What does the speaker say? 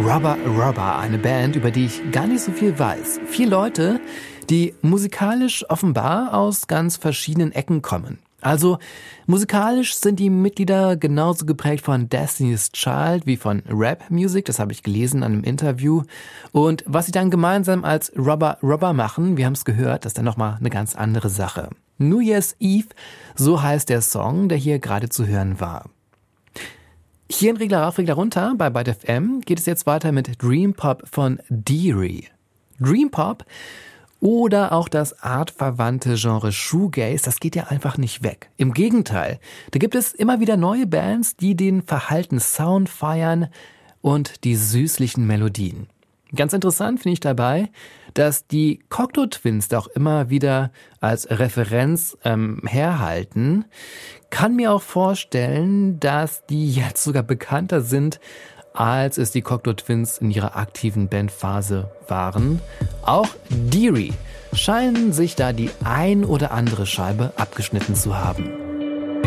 Rubber Rubber, eine Band, über die ich gar nicht so viel weiß. 4 Leute, die musikalisch offenbar aus ganz verschiedenen Ecken kommen. Also musikalisch sind die Mitglieder genauso geprägt von Destiny's Child wie von Rap-Music, das habe ich gelesen an einem Interview. Und was sie dann gemeinsam als Rubber Rubber machen, wir haben es gehört, das ist dann nochmal eine ganz andere Sache. New Year's Eve, so heißt der Song, der hier gerade zu hören war. Hier in Regler rauf, Regler runter bei Byte FM geht es jetzt weiter mit Dream Pop von Deary. Dream Pop oder auch das artverwandte Genre Shoegaze, das geht ja einfach nicht weg. Im Gegenteil, da gibt es immer wieder neue Bands, die den verhaltenen Sound feiern und die süßlichen Melodien. Ganz interessant finde ich dabei, dass die Cocteau Twins da auch immer wieder als Referenz herhalten. Kann mir auch vorstellen, dass die jetzt sogar bekannter sind, als es die Cocteau Twins in ihrer aktiven Bandphase waren. Auch Deary scheinen sich da die ein oder andere Scheibe abgeschnitten zu haben.